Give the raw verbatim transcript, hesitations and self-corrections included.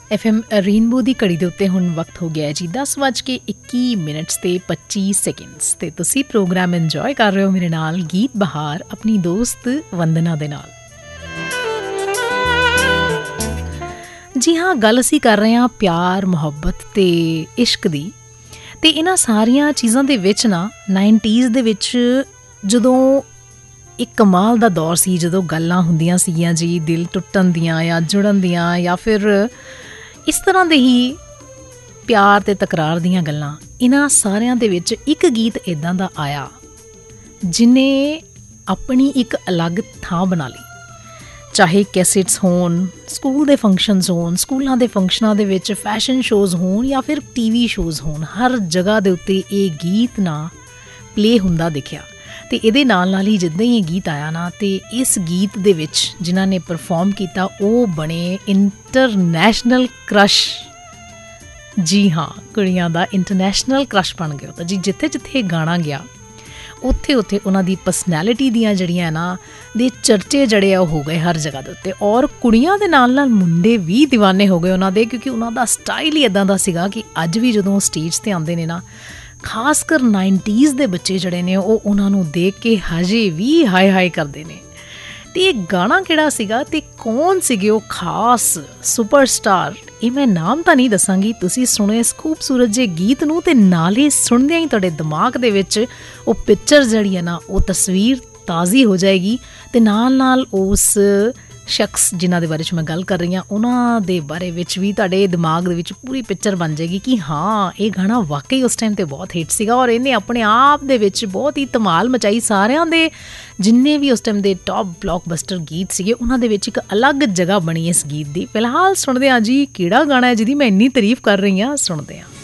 F M rainbow ਦੀ ਘੜੀ ਦੇ ਉੱਤੇ ਹੁਣ ਵਕਤ ਹੋ ਗਿਆ ਹੈ ਜੀ ਦਸ ਵੱਜ ਕੇ ਇੱਕੀ ਮਿੰਟਸ ਤੇ ਪੱਚੀ ਸੈਕਿੰਡਸ ਤੇ ਤੁਸੀਂ ਪ੍ਰੋਗਰਾਮ ਇੰਜੋਏ ਕਰ ਰਹੇ ਹੋ ਮੇਰੇ ਨਾਲ ਗੀਤ ਬਹਾਰ ਆਪਣੀ ਦੋਸਤ ਵੰਦਨਾ ਦੇ ਨਾਲ। ਜੀ ਹਾਂ, ਗੱਲ ਅਸੀਂ ਕਰ ਰਹੇ ਹਾਂ ਪਿਆਰ, ਮੁਹੱਬਤ ਤੇ ਇਸ਼ਕ ਦੀ। ਤੇ ਇਹਨਾਂ ਸਾਰੀਆਂ ਚੀਜ਼ਾਂ ਦੇ ਵਿੱਚ ਨਾ ਨਾਈਨਟੀਜ਼ ਦੇ ਵਿੱਚ ਜਦੋਂ ਇੱਕ ਕਮਾਲ ਦਾ ਦੌਰ ਸੀ, ਜਦੋਂ ਗੱਲਾਂ ਹੁੰਦੀਆਂ ਸੀਗੀਆਂ ਜੀ ਦਿਲ ਟੁੱਟਣ ਦੀਆਂ ਜਾਂ ਜੁੜਨ ਦੀਆਂ ਜਾਂ ਫਿਰ ਇਸ ਤਰ੍ਹਾਂ ਦੇ ਹੀ ਪਿਆਰ ਅਤੇ ਤਕਰਾਰ ਦੀਆਂ ਗੱਲਾਂ, ਇਹਨਾਂ ਸਾਰਿਆਂ ਦੇ ਵਿੱਚ ਇੱਕ ਗੀਤ ਇੱਦਾਂ ਦਾ ਆਇਆ ਜਿਹਨੇ ਆਪਣੀ ਇੱਕ ਅਲੱਗ ਥਾਂ ਬਣਾ ਲਈ। ਚਾਹੇ ਕੈਸੇਟਸ ਹੋਣ, ਸਕੂਲ ਦੇ ਫੰਕਸ਼ਨਸ ਹੋਣ, ਸਕੂਲਾਂ ਦੇ ਫੰਕਸ਼ਨਾਂ ਦੇ ਵਿੱਚ ਫੈਸ਼ਨ ਸ਼ੋਜ਼ ਹੋਣ ਜਾਂ ਫਿਰ ਟੀ ਵੀ ਸ਼ੋਜ਼ ਹੋਣ, ਹਰ ਜਗ੍ਹਾ ਦੇ ਉੱਤੇ ਇਹ ਗੀਤ ਨਾ ਪਲੇ ਹੁੰਦਾ ਦਿਖਿਆ। ਅਤੇ ਇਹਦੇ ਨਾਲ ਨਾਲ ਹੀ ਜਿੱਦਾਂ ਹੀ ਇਹ ਗੀਤ ਆਇਆ ਨਾ, ਅਤੇ ਇਸ ਗੀਤ ਦੇ ਵਿੱਚ ਜਿਨ੍ਹਾਂ ਨੇ ਪਰਫੋਰਮ ਕੀਤਾ ਉਹ ਬਣੇ ਇੰਟਰਨੈਸ਼ਨਲ ਕ੍ਰਸ਼। ਜੀ ਹਾਂ, ਕੁੜੀਆਂ ਦਾ ਇੰਟਰਨੈਸ਼ਨਲ ਕ੍ਰਸ਼ ਬਣ ਗਿਆ। ਤਾਂ ਜੀ ਜਿੱਥੇ ਜਿੱਥੇ ਗਾਣਾ ਗਿਆ ਉੱਥੇ ਉੱਥੇ ਉਹਨਾਂ ਦੀ ਪਰਸਨੈਲਿਟੀ ਦੀਆਂ ਜਿਹੜੀਆਂ ਨਾ ਦੇ ਚਰਚੇ ਜਿਹੜੇ ਆ ਉਹ ਹੋ ਗਏ ਹਰ ਜਗ੍ਹਾ ਦੇ ਉੱਤੇ। ਔਰ ਕੁੜੀਆਂ ਦੇ ਨਾਲ ਨਾਲ ਮੁੰਡੇ ਵੀ ਦੀਵਾਨੇ ਹੋ ਗਏ ਉਹਨਾਂ ਦੇ, ਕਿਉਂਕਿ ਉਹਨਾਂ ਦਾ ਸਟਾਈਲ ਹੀ ਇੱਦਾਂ ਦਾ ਸੀਗਾ ਕਿ ਅੱਜ ਵੀ ਜਦੋਂ ਸਟੇਜ 'ਤੇ ਆਉਂਦੇ ਨੇ ਨਾ, ਖਾਸ ਕਰ ਨਾਈਨਟੀਜ਼ ਦੇ ਬੱਚੇ ਜਿਹੜੇ ਨੇ ਉਹ ਉਹਨਾਂ ਨੂੰ ਦੇਖ ਕੇ ਹਜੇ ਵੀ ਹਾਏ ਹਾਏ ਕਰਦੇ ਨੇ। ਅਤੇ ਇਹ ਗਾਣਾ ਕਿਹੜਾ ਸੀਗਾ ਅਤੇ ਕੌਣ ਸੀਗੇ ਉਹ ਖਾਸ ਸੁਪਰਸਟਾਰ, ਇਹ ਮੈਂ ਨਾਮ ਤਾਂ ਨਹੀਂ ਦੱਸਾਂਗੀ। ਤੁਸੀਂ ਸੁਣੋ ਇਸ ਖੂਬਸੂਰਤ ਜਿਹੇ ਗੀਤ ਨੂੰ ਅਤੇ ਨਾਲ ਹੀ ਸੁਣਦਿਆਂ ਹੀ ਤੁਹਾਡੇ ਦਿਮਾਗ ਦੇ ਵਿੱਚ ਉਹ ਪਿਕਚਰ ਜਿਹੜੀ ਹੈ ਨਾ, ਉਹ ਤਸਵੀਰ ਤਾਜ਼ੀ ਹੋ ਜਾਏਗੀ ਅਤੇ ਨਾਲ ਨਾਲ ਉਸ ਸ਼ਖਸ ਜਿਨ੍ਹਾਂ ਦੇ ਬਾਰੇ 'ਚ ਮੈਂ ਗੱਲ ਕਰ ਰਹੀ ਹਾਂ ਉਹਨਾਂ ਦੇ ਬਾਰੇ ਵਿੱਚ ਵੀ ਤੁਹਾਡੇ ਦਿਮਾਗ ਦੇ ਵਿੱਚ ਪੂਰੀ ਪਿਕਚਰ ਬਣ ਜਾਏਗੀ ਕਿ ਹਾਂ, ਇਹ ਗਾਣਾ ਵਾਕਈ ਉਸ ਟਾਈਮ 'ਤੇ ਬਹੁਤ ਹਿੱਟ ਸੀਗਾ ਔਰ ਇਹਨੇ ਆਪਣੇ ਆਪ ਦੇ ਵਿੱਚ ਬਹੁਤ ਹੀ ਧਮਾਲ ਮਚਾਈ। ਸਾਰਿਆਂ ਦੇ ਜਿੰਨੇ ਵੀ ਉਸ ਟਾਈਮ ਦੇ ਟੌਪ ਬਲੌਕਬਸਟਰ ਗੀਤ ਸੀਗੇ ਉਹਨਾਂ ਦੇ ਵਿੱਚ ਇੱਕ ਅਲੱਗ ਜਗ੍ਹਾ ਬਣੀ ਇਸ ਗੀਤ ਦੀ। ਫਿਲਹਾਲ ਸੁਣਦੇ ਹਾਂ ਜੀ ਕਿਹੜਾ ਗਾਣਾ ਹੈ ਜਿਹਦੀ ਮੈਂ ਇੰਨੀ ਤਾਰੀਫ ਕਰ ਰਹੀ ਹਾਂ, ਸੁਣਦੇ ਹਾਂ।